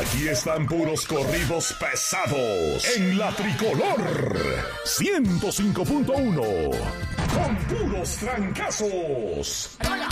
Aquí están puros corridos pesados en la Tricolor 105.1 con puros trancazos.